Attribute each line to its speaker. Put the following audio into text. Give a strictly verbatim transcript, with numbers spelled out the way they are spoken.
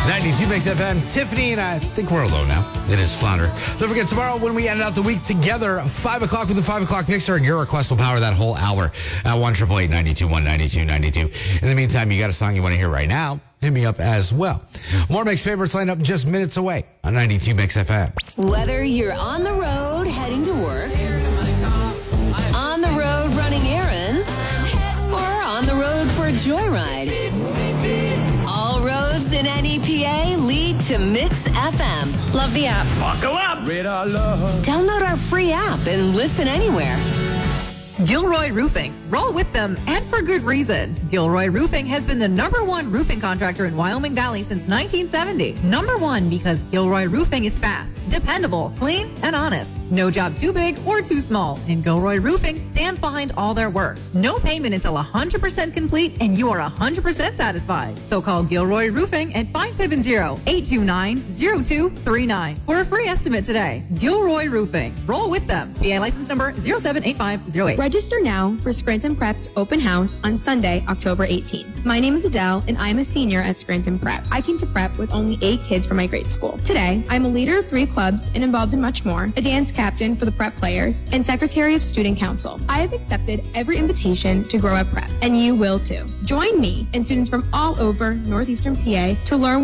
Speaker 1: ninety-two Mix F M. Tiffany and I think we're alone now. It is Flounder. Don't forget, tomorrow when we end out the week together, five o'clock with the five o'clock mixer, and your request will power that whole hour at one eight eight eight, nine two one, nine two nine two. In the meantime, you got a song you want to hear right now, hit me up as well. More Mix favorites lined up just minutes away on ninety-two Mix F M.
Speaker 2: Whether you're on the road heading to work, on the road running errands, or on the road for a joyride, all roads in N E P A lead to Mix F M. Love the app.
Speaker 1: Buckle up!
Speaker 2: Download our free app and listen anywhere.
Speaker 3: Gilroy Roofing. Roll with them, and for good reason. Gilroy Roofing has been the number one roofing contractor in Wyoming Valley since nineteen seventy. Number one because Gilroy Roofing is fast, dependable, clean, and honest. No job too big or too small, and Gilroy Roofing stands behind all their work. No payment until one hundred percent complete, and you are one hundred percent satisfied. So call Gilroy Roofing at five seven zero, eight two nine, zero two three nine for a free estimate today. Gilroy Roofing. Roll with them. P A license number zero seven eight five zero eight.
Speaker 4: Register now for Scranton Prep's open house on Sunday, October eighteenth. My name is Adele, and I'm a senior at Scranton Prep. I came to Prep with only eight kids from my grade school. Today, I'm a leader of three clubs and involved in much more, a dance captain for the Prep players, and secretary of student council. I have accepted every invitation to grow at Prep, and you will too. Join me and students from all over Northeastern P A to learn